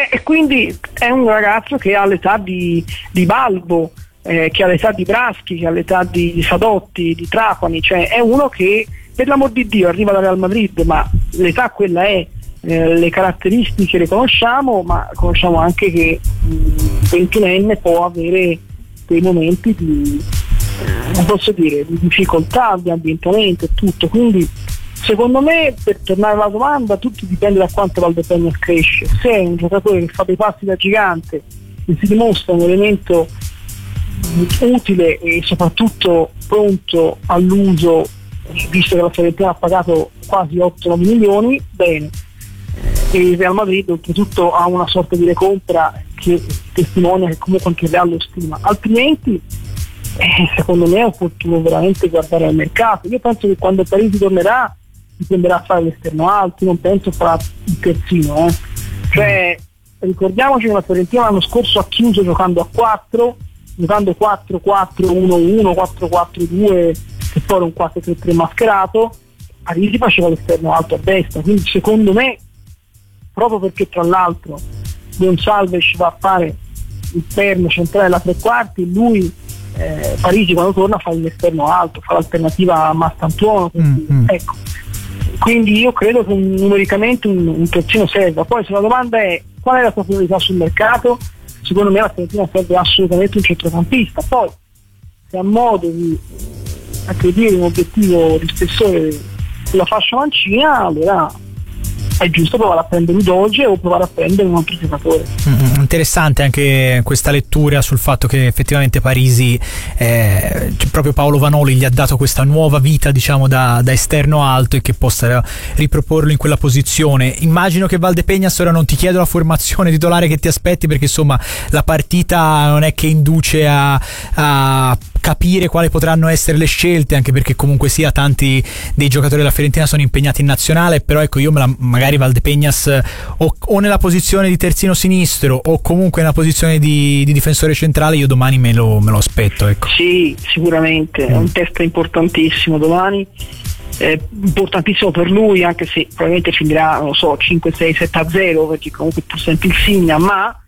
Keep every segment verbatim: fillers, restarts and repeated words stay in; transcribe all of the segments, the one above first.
E, e quindi è un ragazzo che ha l'età di, di Balbo, eh, che ha l'età di Braschi, che ha l'età di, di Sadotti, di Trapani, cioè è uno che per l'amor di Dio arriva dal Real Madrid, ma l'età quella è, eh, le caratteristiche le conosciamo, ma conosciamo anche che un ventunenne può avere dei momenti di, eh, non posso dire, di difficoltà, di ambientamento e tutto, quindi secondo me, per tornare alla domanda, tutto dipende da quanto Valdepeñas cresce. Se è un giocatore che fa dei passi da gigante e si dimostra un elemento utile e soprattutto pronto all'uso, visto che la Fiorentina ha pagato quasi otto nove milioni, bene. E il Real Madrid oltretutto ha una sorta di recompra che testimonia che comunque anche il Real lo stima, altrimenti eh, secondo me è opportuno veramente guardare al mercato. Io penso che quando Parisi tornerà si prenderà a fare l'esterno alto, non penso farà il terzino, eh. Cioè ricordiamoci che la Fiorentina l'anno scorso ha chiuso giocando a quattro, giocando quattro quattro uno uno, quattro quattro due, che poi era un quattro tre tre mascherato. Parisi faceva l'esterno alto a destra, quindi secondo me, proprio perché tra l'altro Gonçalves va a fare il perno centrale alla tre quarti, lui eh, Parisi quando torna fa l'esterno alto, fa l'alternativa a Mastantuono, mm-hmm. Ecco, quindi io credo che numericamente un, un terzino serva. Poi se la domanda è qual è la tua priorità sul mercato, secondo me la Fiorentina serve assolutamente un centrocampista. Poi se ha modo di aggredire un obiettivo di spessore sulla fascia mancina, allora è giusto provare a prendere Udogie o provare a prendere un altro giocatore. Mm, interessante anche questa lettura sul fatto che effettivamente Parisi, eh, proprio Paolo Vanoli gli ha dato questa nuova vita, diciamo, da, da esterno alto, e che possa riproporlo in quella posizione. Immagino che Valdepeñas, ora non ti chiedo la formazione titolare che ti aspetti, perché insomma la partita non è che induce a, a capire quali potranno essere le scelte, anche perché comunque sia tanti dei giocatori della Fiorentina sono impegnati in nazionale, però ecco, io me la, magari Valdepeñas o, o nella posizione di terzino sinistro o comunque nella posizione di, di difensore centrale, io domani me lo, me lo aspetto, ecco. Sì, sicuramente, mm. È un test importantissimo domani, eh, importantissimo per lui, anche se probabilmente finirà, non lo so, cinque sei sette a zero, perché comunque tu senti il Signa, ma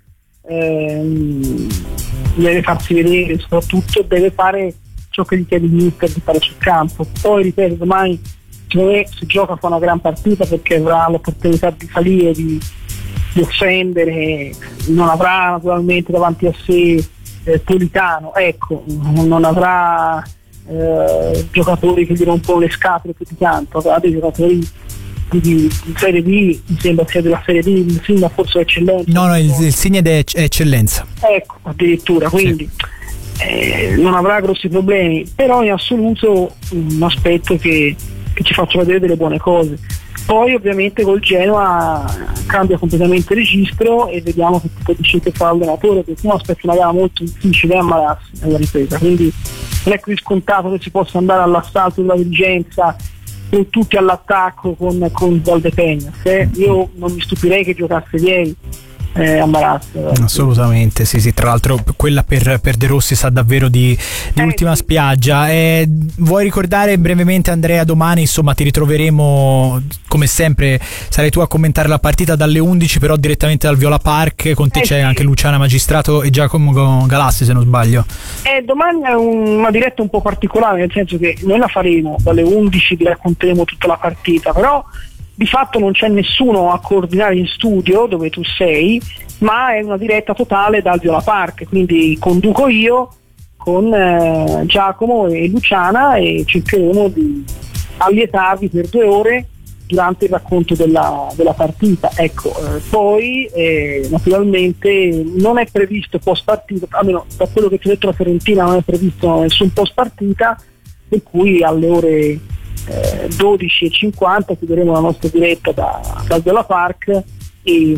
ehm, deve farsi vedere, soprattutto deve fare ciò che gli chiede il mister di fare sul campo. Poi ripeto, domani secondo me si gioca fa una gran partita, perché avrà l'opportunità di salire, di, di offendere, non avrà naturalmente davanti a sé eh, Politano, ecco, non avrà eh, giocatori che gli rompono le scatole più di tanto, avrà dei giocatori di, di Serie B, mi sembra sia della Serie B, il Signa forse è eccellenza. No, no, il, il Signa è eccellenza. Ecco, addirittura, quindi sì. eh, non avrà grossi problemi, però in assoluto un aspetto che che ci faccia vedere delle buone cose. Poi ovviamente col Genoa cambia completamente il registro e vediamo che tipo di scelte fa l'allenatore, perché uno aspetta una gara molto difficile a ammalarsi nella ripresa, quindi non è così scontato che si possa andare all'assalto della dirigenza con tutti all'attacco con, con Valdepeñas. Eh? Io non mi stupirei che giocasse ieri eh, a Marazzo. Assolutamente, sì, sì. Tra l'altro quella per, per De Rossi sa davvero di, di eh, ultima sì. spiaggia. Eh, vuoi ricordare brevemente, Andrea, domani insomma ti ritroveremo come sempre, sarai tu a commentare la partita dalle undici, però direttamente dal Viola Park. Con te eh, c'è sì. anche Luciana Magistrato e Giacomo Galassi, se non sbaglio. Eh, domani è un, una diretta un po' particolare, nel senso che noi la faremo dalle undici, vi racconteremo tutta la partita, però di fatto non c'è nessuno a coordinare in studio dove tu sei, ma è una diretta totale dal Viola Park, quindi conduco io con eh, Giacomo e Luciana e cercheremo di allietarvi per due ore durante il racconto della, della partita. Ecco, eh, poi eh, naturalmente non è previsto post partita, almeno da quello che ti ho detto la Fiorentina non è previsto nessun post partita, per cui alle ore Eh, dodici e cinquanta chiuderemo la nostra diretta da, dal Viola Park e,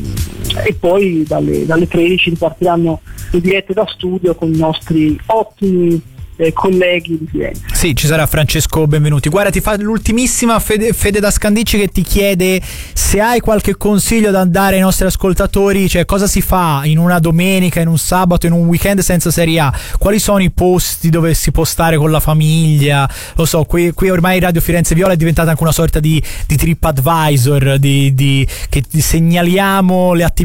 e poi dalle, dalle tredici ripartiranno le dirette da studio con i nostri ottimi eh, colleghi di Firenze. Sì, ci sarà Francesco Benvenuti. Guarda, ti fa l'ultimissima Fede, Fede da Scandicci, che ti chiede se hai qualche consiglio da dare ai nostri ascoltatori, cioè cosa si fa in una domenica, in un sabato, in un weekend senza Serie A, quali sono i posti dove si può stare con la famiglia. Lo so, qui, qui ormai Radio Firenze Viola è diventata anche una sorta di, di TripAdvisor, di, di, che segnaliamo le attività